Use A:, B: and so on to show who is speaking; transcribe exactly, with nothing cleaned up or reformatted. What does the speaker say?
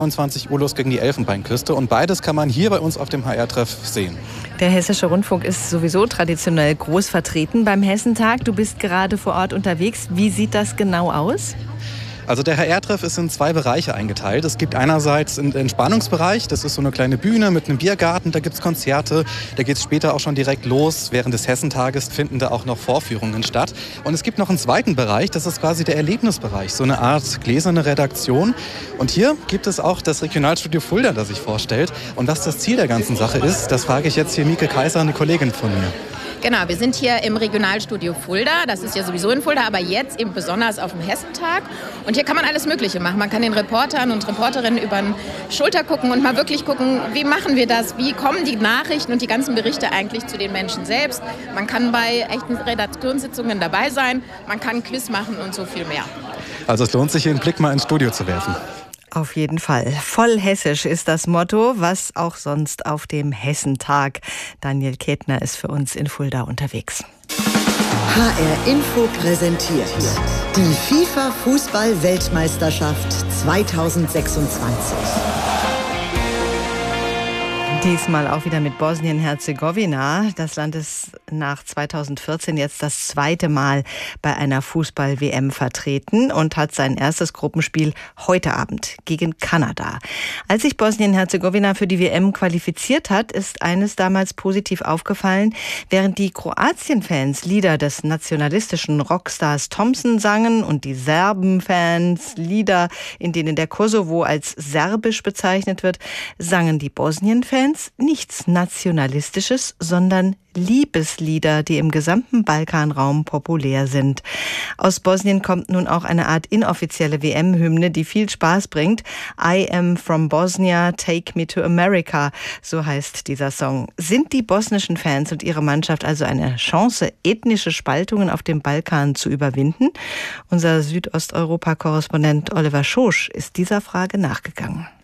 A: neunundzwanzig Uhr los gegen die Elfenbeinküste. Und beides kann man hier bei uns auf dem H R-Treff sehen.
B: Der Hessische Rundfunk ist sowieso traditionell groß vertreten beim Hessentag. Du bist gerade vor Ort unterwegs. Wie sieht das genau aus?
A: Also der H R-Treff ist in zwei Bereiche eingeteilt. Es gibt einerseits einen Entspannungsbereich, das ist so eine kleine Bühne mit einem Biergarten, da gibt es Konzerte, da geht es später auch schon direkt los. Während des Hessentages finden da auch noch Vorführungen statt. Und es gibt noch einen zweiten Bereich, das ist quasi der Erlebnisbereich, so eine Art gläserne Redaktion. Und hier gibt es auch das Regionalstudio Fulda, das sich vorstellt. Und was das Ziel der ganzen Sache ist, das frage ich jetzt hier Mieke Kaiser, eine Kollegin von mir.
C: Genau, wir sind hier im Regionalstudio Fulda. Das ist ja sowieso in Fulda, aber jetzt eben besonders auf dem Hessentag. Und hier kann man alles Mögliche machen. Man kann den Reportern und Reporterinnen über den Schulter gucken und mal wirklich gucken, wie machen wir das? Wie kommen die Nachrichten und die ganzen Berichte eigentlich zu den Menschen selbst? Man kann bei echten Redaktionssitzungen dabei sein. Man kann ein Quiz machen und so viel mehr.
A: Also es lohnt sich, hier einen Blick mal ins Studio zu werfen.
B: Auf jeden Fall. Voll hessisch ist das Motto, was auch sonst auf dem Hessentag. Daniel Ketner ist für uns in Fulda unterwegs.
D: H R Info präsentiert die FIFA-Fußball-Weltmeisterschaft zweitausendsechsundzwanzig.
B: Diesmal auch wieder mit Bosnien-Herzegowina. Das Land ist nach zweitausendvierzehn jetzt das zweite Mal bei einer Fußball-W M vertreten und hat sein erstes Gruppenspiel heute Abend gegen Kanada. Als sich Bosnien-Herzegowina für die W M qualifiziert hat, ist eines damals positiv aufgefallen. Während die Kroatien-Fans Lieder des nationalistischen Rockstars Thompson sangen und die Serben-Fans Lieder, in denen der Kosovo als serbisch bezeichnet wird, sangen die Bosnien-Fans nichts Nationalistisches, sondern Liebeslieder, die im gesamten Balkanraum populär sind. Aus Bosnien kommt nun auch eine Art inoffizielle W M-Hymne, die viel Spaß bringt. I am from Bosnia, take me to America, so heißt dieser Song. Sind die bosnischen Fans und ihre Mannschaft also eine Chance, ethnische Spaltungen auf dem Balkan zu überwinden? Unser Südosteuropa-Korrespondent Oliver Schosch ist dieser Frage nachgegangen.